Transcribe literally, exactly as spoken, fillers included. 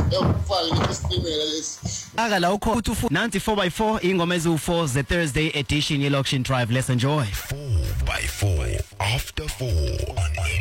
Yawufaka isitimela lesi. Aka la ukho uthi nanti four by four ingoma ezu four the Thursday edition ye Auction Drive. Let's enjoy. four by four after four on